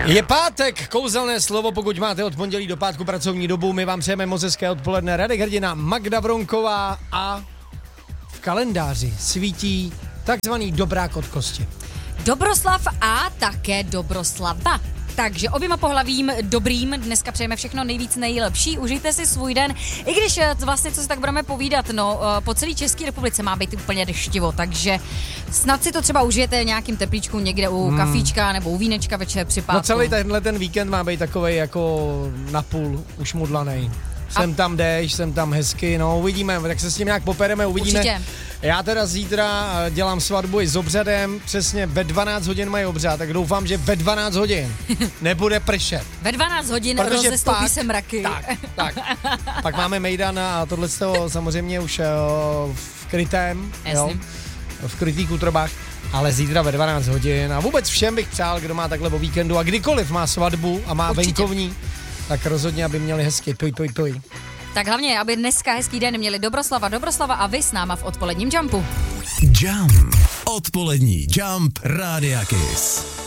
Je pátek, kouzelné slovo, pokud máte od pondělí do pátku pracovní dobu, my vám přejeme moc hezké odpoledne. Radek Hrdina, Magda Vronková a v kalendáři svítí takzvaný dobrák od kosti. Dobroslav a také Dobroslava. Takže oběma pohlavím dobrým dneska přejeme všechno nejvíc nejlepší. Užijte si svůj den, i když vlastně, co si tak budeme povídat, po celé České republice má být úplně deštivo, takže snad si to třeba užijete nějakým teplíčku někde u kafíčka nebo u vínečka večer při pátku. No celý ten víkend má být takovej jako napůl ušmudlanej. Jsem tam déšť, jsem tam hezky, uvidíme, tak se s tím nějak popereme, uvidíme. Určitě. Já teda zítra dělám svatbu i s obřadem, přesně ve 12 hodin mají obřad, tak doufám, že ve 12 hodin nebude pršet. Ve 12 hodin rozestoupí se mraky. Tak. Pak máme mejdan a tohle samozřejmě už v krytém, v krytých útrobách, ale zítra ve 12 hodin a vůbec všem bych přál, kdo má takhle o víkendu a kdykoliv má svatbu a má venkovní, tak rozhodně, aby měli hezky toj. Tak hlavně, aby dneska hezký den měli Dobroslava a vy s náma v odpoledním Jumpu. Jump. Odpolední Jump Rádia Kiss.